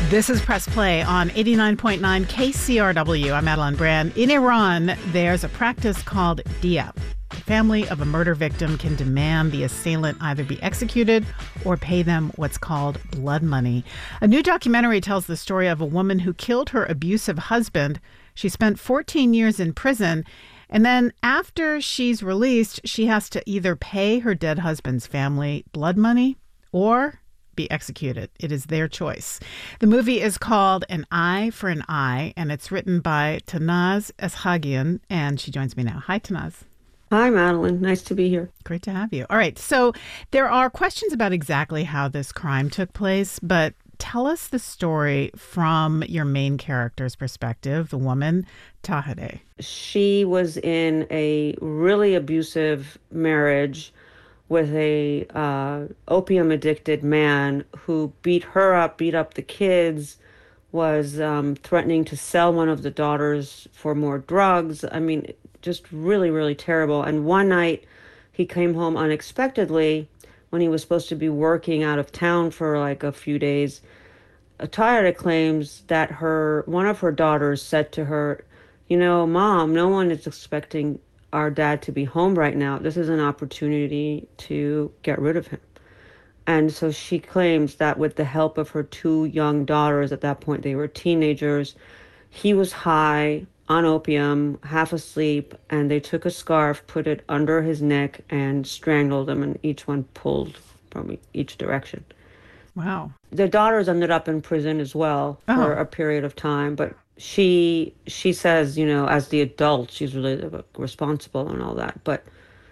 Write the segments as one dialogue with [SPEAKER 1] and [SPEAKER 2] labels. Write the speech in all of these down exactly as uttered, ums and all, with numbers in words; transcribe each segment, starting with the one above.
[SPEAKER 1] This is Press Play on eighty-nine point nine K C R W. I'm Madeline Brand. In Iran, there's a practice called diya. The family of a murder victim can demand the assailant either be executed or pay them what's called blood money. A new documentary tells the story of a woman who killed her abusive husband. She spent fourteen years in prison, and then after she's released, she has to either pay her dead husband's family blood money or be executed. It is their choice. The movie is called An Eye for an Eye, and it's written by Tanaz Eshagian, and she joins me now. Hi, Tanaz.
[SPEAKER 2] Hi, Madeline. Nice to be here.
[SPEAKER 1] Great to have you. All right. So there are questions about exactly how this crime took place, but tell us the story from your main character's perspective, the woman, Tahireh.
[SPEAKER 2] She was in a really abusive marriage with a uh, opium-addicted man who beat her up, beat up the kids, was um, threatening to sell one of the daughters for more drugs. I mean, just really, really terrible. And one night he came home unexpectedly when he was supposed to be working out of town for like a few days. Tahireh claims that her one of her daughters said to her, you know, Mom, no one is expecting our dad to be home right now. This is an opportunity to get rid of him. And so she claims that with the help of her two young daughters, at that point they were teenagers, he was high on opium, half asleep, and they took a scarf, put it under his neck, and strangled him, and each one pulled from each direction.
[SPEAKER 1] Wow.
[SPEAKER 2] The daughters ended up in prison as well
[SPEAKER 1] Oh.
[SPEAKER 2] for a period of time, but she she says, you know, as the adult, she's really responsible and all that, but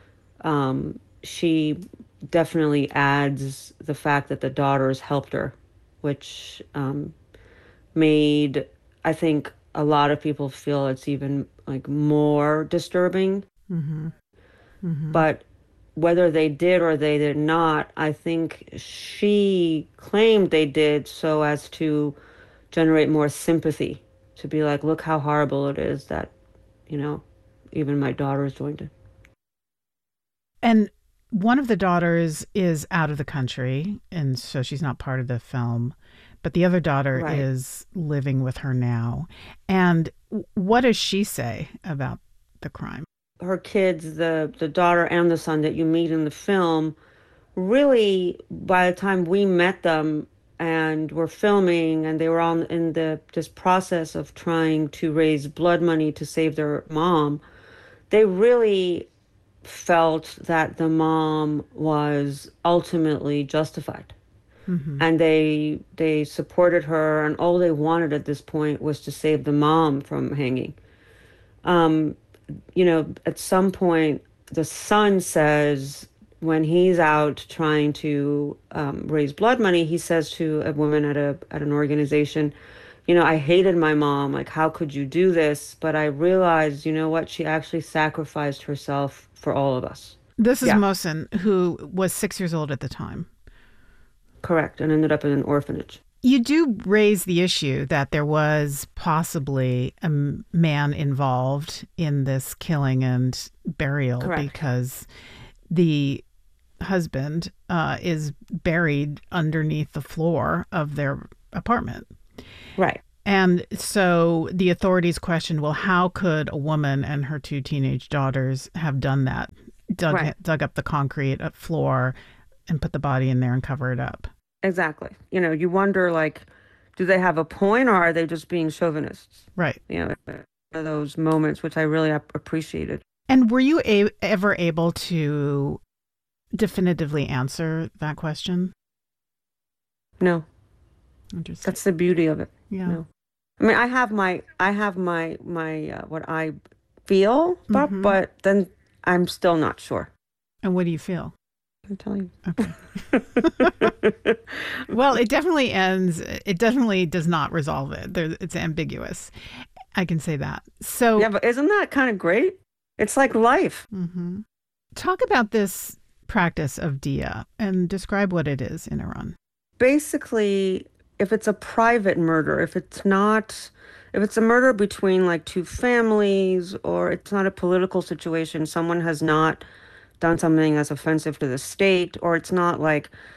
[SPEAKER 2] um, she definitely adds the fact that the daughters helped her, which um, made, I think, a lot of people feel it's even like more disturbing.
[SPEAKER 1] Mm-hmm. Mm-hmm.
[SPEAKER 2] But whether they did or they did not, I think she claimed they did so as to generate more sympathy, to be like, look how horrible it is that, you know, even my daughter is doing it.
[SPEAKER 1] And one of the daughters is out of the country, and so she's not part of the film. But the other daughter
[SPEAKER 2] Right.
[SPEAKER 1] is living with her now. And what does she say about the crime?
[SPEAKER 2] Her kids, the the daughter and the son that you meet in the film, really, by the time we met them and were filming, and they were all in the this process of trying to raise blood money to save their mom, they really felt that the mom was ultimately justified.
[SPEAKER 1] Mm-hmm.
[SPEAKER 2] And they they supported her, and all they wanted at this point was to save the mom from hanging. Um, you know, at some point, the son says, when he's out trying to um, raise blood money, he says to a woman at a at an organization, you know, I hated my mom. Like, how could you do this? But I realized, you know what? She actually sacrificed herself for all of us.
[SPEAKER 1] This is
[SPEAKER 2] Yeah.
[SPEAKER 1] Mohsen, who was six years old at the time.
[SPEAKER 2] Correct. And ended up in an orphanage.
[SPEAKER 1] You do raise the issue that there was possibly a m- man involved in this killing and burial.
[SPEAKER 2] Correct.
[SPEAKER 1] Because the husband uh, is buried underneath the floor of their apartment.
[SPEAKER 2] Right.
[SPEAKER 1] And so the authorities questioned, well, how could a woman and her two teenage daughters have done that? Dug,
[SPEAKER 2] Right.
[SPEAKER 1] dug up the concrete uh, floor and put the body in there and cover it up.
[SPEAKER 2] Exactly. You know, you wonder, like, do they have a point, or are they just being chauvinists?
[SPEAKER 1] Right.
[SPEAKER 2] You know, one of those moments which I really ap- appreciated.
[SPEAKER 1] And were you a- ever able to definitively answer that question?
[SPEAKER 2] No,
[SPEAKER 1] Interesting.
[SPEAKER 2] that's the beauty of it.
[SPEAKER 1] Yeah.
[SPEAKER 2] No. I mean, I have my, I have my, my, uh, what I feel, but,
[SPEAKER 1] Mhm.
[SPEAKER 2] but then I'm still not sure.
[SPEAKER 1] And what do you feel?
[SPEAKER 2] I'm telling
[SPEAKER 1] Okay.
[SPEAKER 2] you.
[SPEAKER 1] Well, it definitely ends. It definitely does not resolve it. There, it's ambiguous. I can say that. So
[SPEAKER 2] Yeah, but isn't that kind of great? It's like life.
[SPEAKER 1] Mhm. Talk about this practice of diya and describe what it is in Iran.
[SPEAKER 2] Basically, if it's a private murder, if it's not, if it's a murder between like two families, or it's not a political situation, someone has not done something that's offensive to the state, or it's not like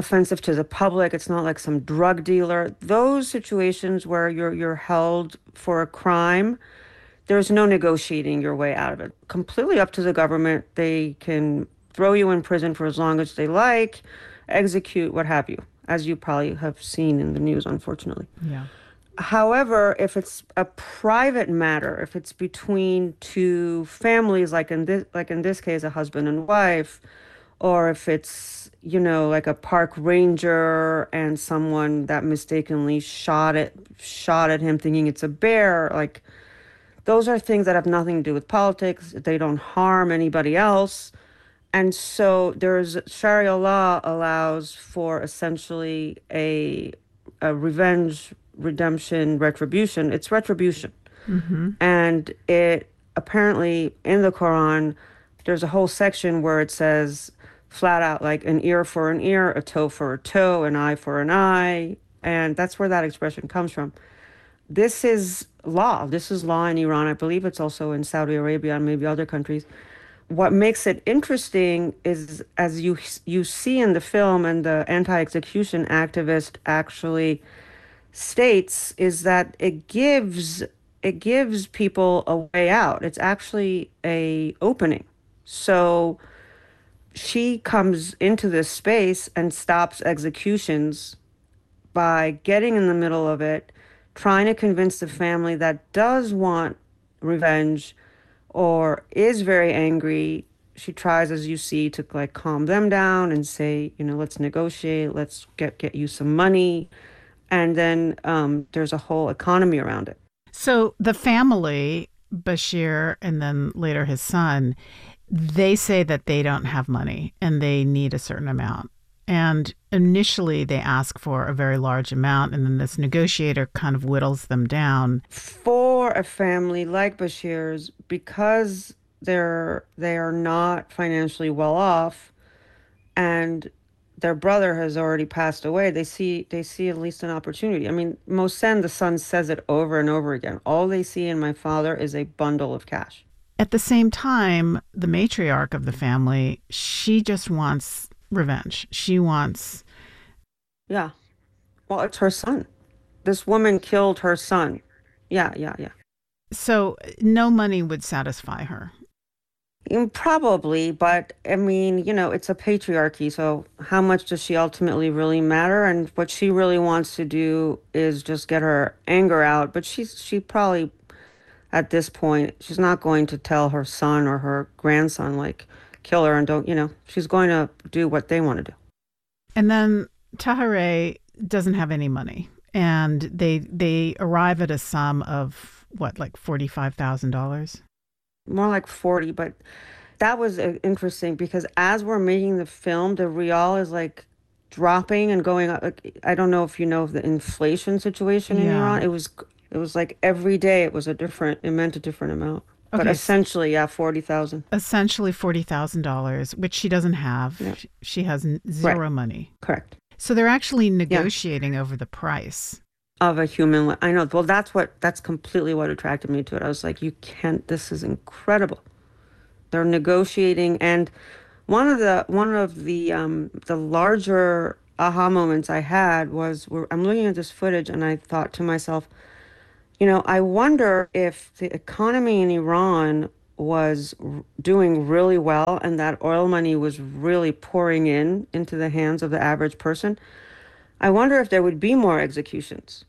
[SPEAKER 2] offensive to the public. It's not like some drug dealer. Those situations where you're you're held for a crime, there's no negotiating your way out of it. Completely up to the government. They can throw you in prison for as long as they like, execute, what have you, as you probably have seen in the news, unfortunately.
[SPEAKER 1] Yeah.
[SPEAKER 2] However, if it's a private matter, if it's between two families, like in this, like in this case, a husband and wife, or if it's, you know, like a park ranger and someone that mistakenly shot it, shot at him thinking it's a bear, like those are things that have nothing to do with politics. They don't harm anybody else. And so there's Sharia law allows for essentially a a revenge, redemption, retribution. It's retribution.
[SPEAKER 1] Mm-hmm.
[SPEAKER 2] And it apparently in the Quran, there's a whole section where it says flat out like an ear for an ear, a toe for a toe, an eye for an eye. And that's where that expression comes from. This is law. This is law in Iran. I believe it's also in Saudi Arabia and maybe other countries. What makes it interesting is, as you you see in the film, and the anti-execution activist actually states, is that it gives it gives people a way out. It's actually a opening. So she comes into this space and stops executions by getting in the middle of it, trying to convince the family that does want revenge or is very angry. She tries, as you see, to like calm them down and say, you know, let's negotiate, let's get get you some money. And then um, there's a whole economy around it.
[SPEAKER 1] So the family, Bashir and then later his son, they say that they don't have money and they need a certain amount. And initially they ask for a very large amount, and then this negotiator kind of whittles them down.
[SPEAKER 2] For a family like Bashir's, because they're they are not financially well off, and their brother has already passed away, they see they see at least an opportunity. I mean, Mohsen, the son, says it over and over again. All they see in my father is a bundle of cash.
[SPEAKER 1] At the same time, the matriarch of the family, she just wants revenge. She wants...
[SPEAKER 2] Yeah. Well, it's her son. This woman killed her son. Yeah, yeah, yeah.
[SPEAKER 1] So no money would satisfy her.
[SPEAKER 2] Mm, Probably, but I mean, you know, it's a patriarchy, so how much does she ultimately really matter? And what she really wants to do is just get her anger out, but she's she probably at this point, she's not going to tell her son or her grandson, like, kill her and don't, you know, she's going to do what they want to do.
[SPEAKER 1] And then Tahereh doesn't have any money, and they they arrive at a sum of what, like forty-five thousand dollars?
[SPEAKER 2] More like forty, but that was uh, interesting because as we're making the film, the real is like dropping and going up. Like, I don't know if you know of the inflation situation in
[SPEAKER 1] Yeah.
[SPEAKER 2] Iran. It was it was like every day it was a different, it meant a different amount. But
[SPEAKER 1] Okay, s-
[SPEAKER 2] essentially, yeah, forty thousand.
[SPEAKER 1] essentially forty thousand dollars, which she doesn't have.
[SPEAKER 2] Yeah.
[SPEAKER 1] Sh- She has n-
[SPEAKER 2] Right,
[SPEAKER 1] zero money.
[SPEAKER 2] correct.
[SPEAKER 1] So they're actually
[SPEAKER 2] Yeah,
[SPEAKER 1] negotiating over the price.
[SPEAKER 2] of a human. li- I know. Well, that's what that's completely what attracted me to it. I was like, you can't. This is incredible. They're negotiating, and one of the one of the um the larger aha moments I had was where I'm looking at this footage and I thought to myself, you know, I wonder if the economy in Iran was r- doing really well and that oil money was really pouring in into the hands of the average person. I wonder if there would be more executions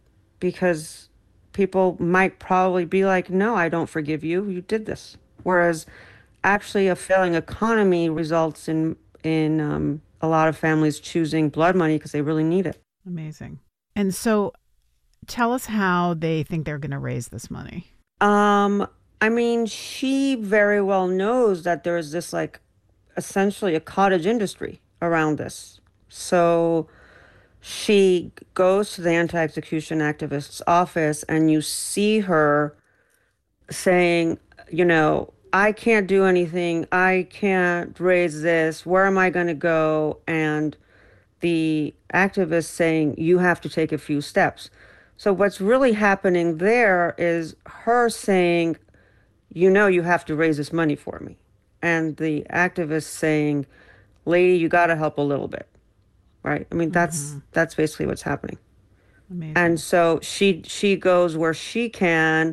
[SPEAKER 2] because people might probably be like, no, I don't forgive you. You did this. Whereas actually a failing economy results in in um, a lot of families choosing blood money because they really need it.
[SPEAKER 1] Amazing. And so tell us how they think they're going to raise this money.
[SPEAKER 2] Um, I mean, she very well knows that there's this like essentially a cottage industry around this. So she goes to the anti-execution activist's office and you see her saying, you know, I can't do anything. I can't raise this. Where am I going to go? And the activist saying, you have to take a few steps. So what's really happening there is her saying, you know, you have to raise this money for me. And the activist saying, lady, you got to help a little bit. right? I mean, that's
[SPEAKER 1] Mm-hmm.
[SPEAKER 2] that's basically what's happening. And
[SPEAKER 1] Amazing.
[SPEAKER 2] so she she goes where she can,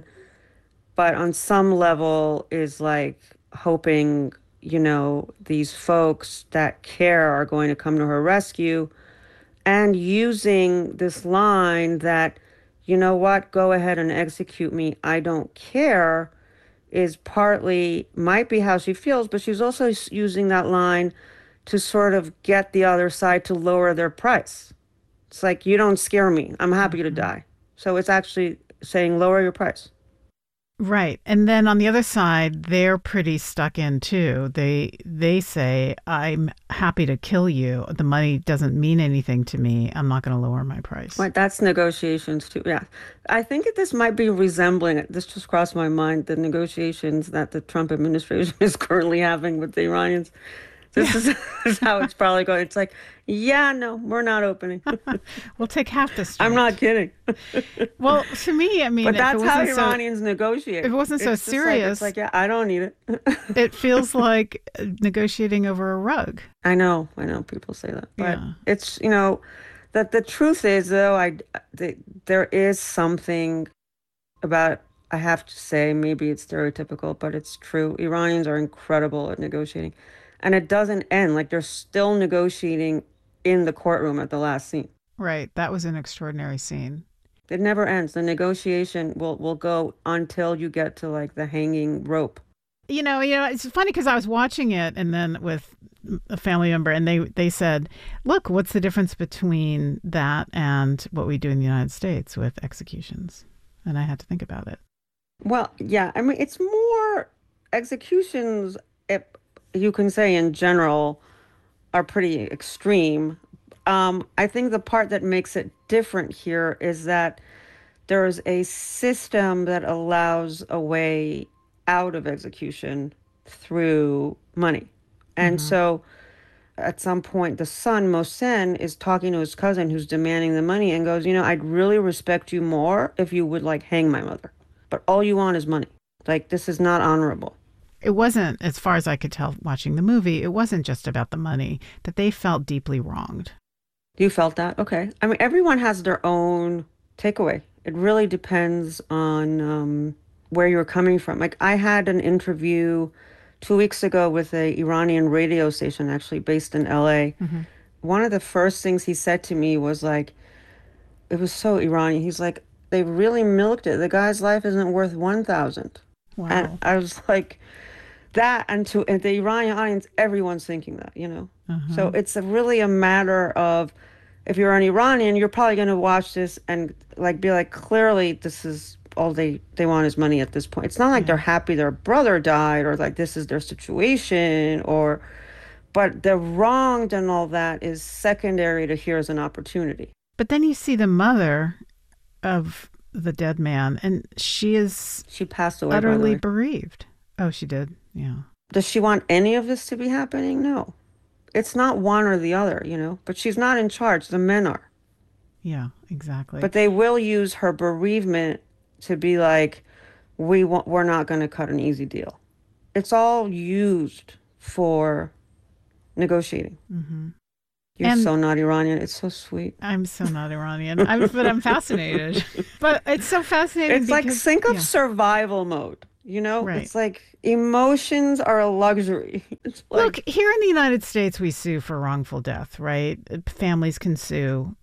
[SPEAKER 2] but on some level is like hoping, you know, these folks that care are going to come to her rescue, and using this line that, you know what, go ahead and execute me, I don't care, is partly might be how she feels, but she's also s- using that line to sort of get the other side to lower their price. It's like, you don't scare me. I'm happy to
[SPEAKER 1] Mm-hmm.
[SPEAKER 2] die. So it's actually saying lower your price.
[SPEAKER 1] Right. And then on the other side, they're pretty stuck in too. They they say, I'm happy to kill you. The money doesn't mean anything to me. I'm not going to lower my price.
[SPEAKER 2] Right, that's negotiations too. Yeah. I think this might be resembling, this just crossed my mind, the negotiations that the Trump administration is currently having with the Iranians. This
[SPEAKER 1] Yeah.
[SPEAKER 2] is, is how it's probably going. It's like, yeah, no, we're not opening.
[SPEAKER 1] We'll take half the
[SPEAKER 2] I'm not
[SPEAKER 1] strait.
[SPEAKER 2] kidding.
[SPEAKER 1] Well, to me, I mean,
[SPEAKER 2] But
[SPEAKER 1] if it
[SPEAKER 2] that's how
[SPEAKER 1] wasn't so
[SPEAKER 2] Iranians
[SPEAKER 1] if it
[SPEAKER 2] negotiate.
[SPEAKER 1] wasn't so
[SPEAKER 2] It's just like, it's
[SPEAKER 1] serious,
[SPEAKER 2] like, yeah, I don't need it.
[SPEAKER 1] it feels like uh, negotiating over a rug.
[SPEAKER 2] I know, I know people say that, but
[SPEAKER 1] Yeah.
[SPEAKER 2] it's, you know, that the truth is though, I, the, there is something about, I have to say, maybe it's stereotypical, but it's true. Iranians are incredible at negotiating. And it doesn't end. Like they're still negotiating in the courtroom at the last scene.
[SPEAKER 1] Right. That was an extraordinary scene.
[SPEAKER 2] It never ends. The negotiation will will go until you get to like the hanging rope.
[SPEAKER 1] You know, you know, it's funny because I was watching it and then with a family member and they they said, "Look, what's the difference between that and what we do in the United States with executions?" And I had to think about it.
[SPEAKER 2] Well, yeah, I mean, it's more executions, if you can say in general, are pretty extreme. Um, I think the part that makes it different here is that there's a system that allows a way out of execution through money. And
[SPEAKER 1] Hmm.
[SPEAKER 2] so at some point, the son, Mohsen, is talking to his cousin who's demanding the money and goes, you know, I'd really respect you more if you would like hang my mother. But all you want is money. Like, this is not honorable.
[SPEAKER 1] It wasn't, as far as I could tell watching the movie, it wasn't just about the money, that they felt deeply wronged.
[SPEAKER 2] You felt that? Okay. I mean, everyone has their own takeaway. It really depends on um, where you're coming from. Like, I had an interview two weeks ago with a Iranian radio station, actually based in L A.
[SPEAKER 1] Hmm.
[SPEAKER 2] One of the first things he said to me was like, it was so Iranian. He's like, they really milked it. The guy's life isn't worth one thousand. And
[SPEAKER 1] Wow.
[SPEAKER 2] I was like, that, and to and the Iranian audience, everyone's thinking that, you know. So
[SPEAKER 1] Uh-huh.
[SPEAKER 2] it's a, really a matter of, if you're an Iranian, you're probably going to watch this and like be like, clearly this is all they they want is money at this point. It's not like they're
[SPEAKER 1] Yeah.
[SPEAKER 2] happy their brother died or like this is their situation or, but the wronged and all that is secondary to here's an opportunity.
[SPEAKER 1] But then you see the mother of the dead man, and she is
[SPEAKER 2] She passed away, by the
[SPEAKER 1] utterly
[SPEAKER 2] way.
[SPEAKER 1] bereaved. Oh, she did? Yeah.
[SPEAKER 2] Does she want any of this to be happening? No. It's not one or the other, you know, but she's not in charge. The men are.
[SPEAKER 1] Yeah, exactly.
[SPEAKER 2] But they will use her bereavement to be like, we want, we're not going to cut an easy deal. It's all used for negotiating.
[SPEAKER 1] Hmm.
[SPEAKER 2] You're
[SPEAKER 1] And
[SPEAKER 2] so not Iranian. It's so sweet.
[SPEAKER 1] I'm so not Iranian. I'm, but I'm fascinated. But it's so fascinating
[SPEAKER 2] It's like
[SPEAKER 1] because,
[SPEAKER 2] think of
[SPEAKER 1] yeah,
[SPEAKER 2] survival mode. You know,
[SPEAKER 1] right.
[SPEAKER 2] it's like emotions are a luxury. It's
[SPEAKER 1] Look,
[SPEAKER 2] like,
[SPEAKER 1] here in the United States, we sue for wrongful death, right? Families can sue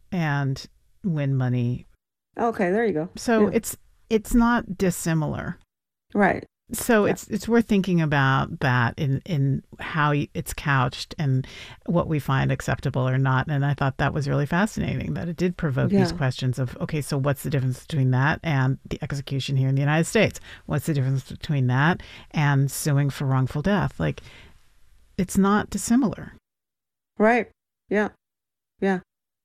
[SPEAKER 1] and win money.
[SPEAKER 2] okay, there you go.
[SPEAKER 1] So
[SPEAKER 2] Yeah,
[SPEAKER 1] it's it's not dissimilar.
[SPEAKER 2] right.
[SPEAKER 1] So
[SPEAKER 2] Yeah,
[SPEAKER 1] it's it's worth thinking about that in in how it's couched and what we find acceptable or not. And I thought that was really fascinating that it did provoke these
[SPEAKER 2] yeah,
[SPEAKER 1] questions of, okay, so what's the difference between that and the execution here in the United States? What's the difference between that and suing for wrongful death? Like, it's not dissimilar.
[SPEAKER 2] right. Yeah, yeah.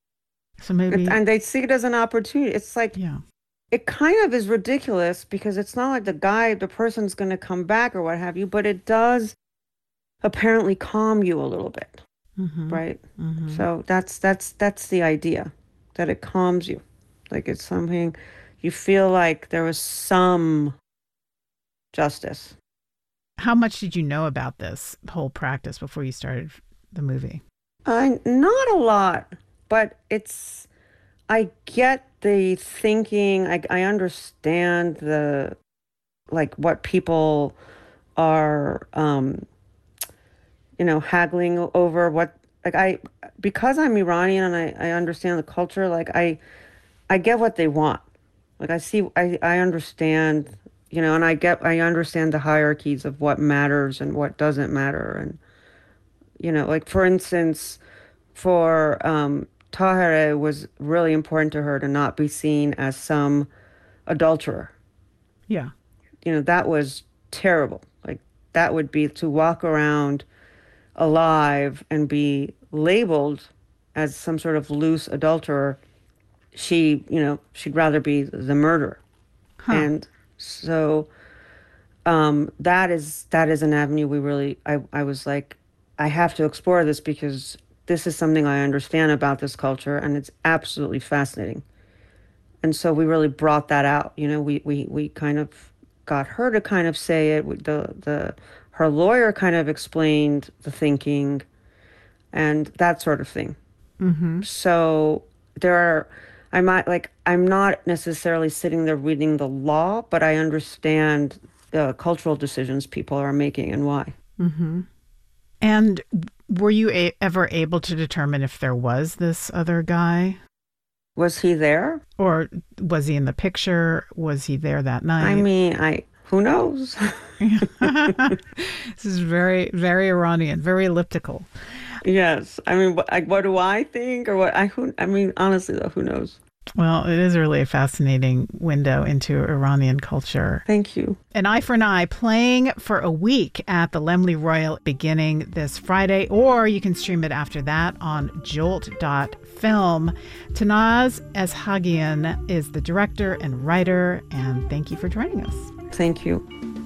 [SPEAKER 1] So
[SPEAKER 2] It,
[SPEAKER 1] maybe,
[SPEAKER 2] and they see it as an opportunity. It's like,
[SPEAKER 1] yeah.
[SPEAKER 2] it kind of is ridiculous because it's not like the guy, the person's going to come back or what have you, but it does apparently calm you a little bit,
[SPEAKER 1] Mm-hmm.
[SPEAKER 2] right?
[SPEAKER 1] Mm-hmm.
[SPEAKER 2] So that's that's that's the idea, that it calms you. Like it's something you feel like there was some justice.
[SPEAKER 1] How much did you know about this whole practice before you started the movie?
[SPEAKER 2] I not a lot, but it's I get the thinking. I I understand the like what people are um you know haggling over what like I because I'm Iranian and I I understand the culture. Like I I get what they want. Like I see I I understand, you know, and I get I understand the hierarchies of what matters and what doesn't matter. And you know, like for instance, for um Tahir, it was really important to her to not be seen as some adulterer.
[SPEAKER 1] Yeah.
[SPEAKER 2] You know, that was terrible. Like that would be to walk around alive and be labeled as some sort of loose adulterer. She, you know, she'd rather be the murderer.
[SPEAKER 1] Huh.
[SPEAKER 2] And so um, that is that is an avenue we really I, I was like, I have to explore this because this is something I understand about this culture and it's absolutely fascinating. And so we really brought that out. You know, we we we kind of got her to kind of say it. The the her lawyer kind of explained the thinking and that sort of thing.
[SPEAKER 1] Mm-hmm.
[SPEAKER 2] So there are, I might like, I'm not necessarily sitting there reading the law, but I understand the cultural decisions people are making and why.
[SPEAKER 1] Mm-hmm. And were you a- ever able to determine if there was this other guy?
[SPEAKER 2] Was he there?
[SPEAKER 1] Or was he in the picture? Was he there that
[SPEAKER 2] I
[SPEAKER 1] night?
[SPEAKER 2] mean, I, who knows?
[SPEAKER 1] This is very, very Iranian, very elliptical.
[SPEAKER 2] Yes. I mean, what, like, what do I think or what I, who, I mean, honestly though, who knows?
[SPEAKER 1] Well, it is really a fascinating window into Iranian culture.
[SPEAKER 2] Thank you.
[SPEAKER 1] An Eye for an Eye playing for a week at the Laemmle Royal beginning this Friday, or you can stream it after that on jolt dot film. Tanaz Eshagian is the director and writer, and thank you for joining us.
[SPEAKER 2] Thank you.